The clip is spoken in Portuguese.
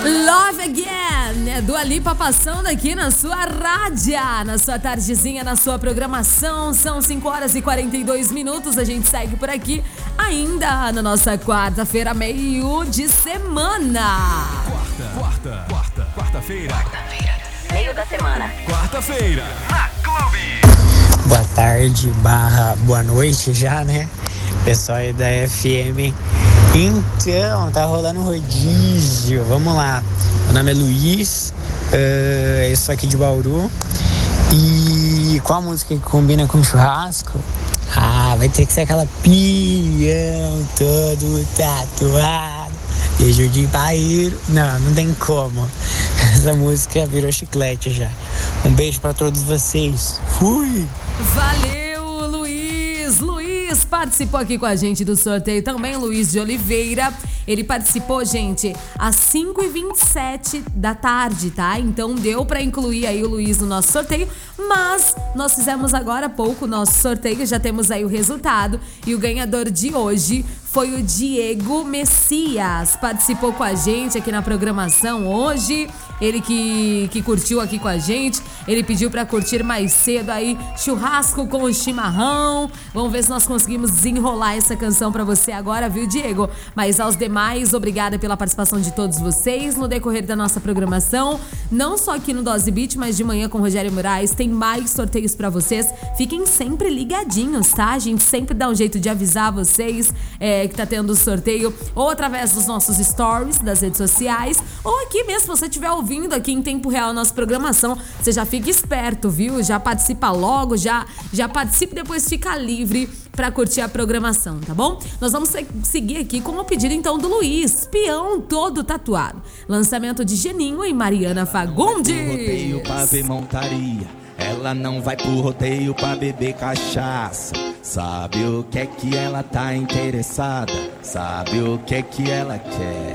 Love Again, é Dua Lipa passando aqui na sua rádio, na sua tardezinha, na sua programação. São 5h42. A gente segue por aqui ainda na nossa quarta-feira, meio de semana. Quarta-feira, meio da semana. Quarta-feira, na Clube. Boa tarde, boa noite já, né? Pessoal aí da FM. Então, tá rolando rodízio. Vamos lá. Meu nome é Luiz, eu sou aqui de Bauru. E qual a música que combina com churrasco? Vai ter que ser aquela pião todo tatuado, beijo de paeiro. Não tem como. Essa música virou chiclete já. Um beijo pra todos vocês. Fui! Valeu, Luiz! Luiz participou aqui com a gente do sorteio também, Luiz de Oliveira. Ele participou, gente, às 5h27 da tarde, tá? Então deu pra incluir aí o Luiz no nosso sorteio, mas nós fizemos agora há pouco o nosso sorteio, já temos aí o resultado, e o ganhador de hoje foi o Diego Messias. Participou com a gente aqui na programação hoje. Ele que curtiu aqui com a gente. Ele pediu pra curtir mais cedo aí churrasco com chimarrão. Vamos ver se nós conseguimos desenrolar essa canção pra você agora, viu, Diego? Mas aos demais, obrigada pela participação de todos vocês no decorrer da nossa programação. Não só aqui no Dose Beat, mas de manhã com o Rogério Moraes tem mais sorteios pra vocês. Fiquem sempre ligadinhos, tá? A gente sempre dá um jeito de avisar vocês que tá tendo o sorteio, ou através dos nossos stories das redes sociais, ou aqui mesmo, se você estiver ouvindo aqui em tempo real a nossa programação, você já fica esperto, viu? Já participa logo, já participa e depois fica livre pra curtir a programação, tá bom? Nós vamos seguir aqui com o pedido então do Luiz, Peão Todo Tatuado. Lançamento de Geninho e Mariana Fagundes. Rodeio pra ver montaria, ela não vai pro rodeio pra beber cachaça. Sabe o que é que ela tá interessada? Sabe o que é que ela quer?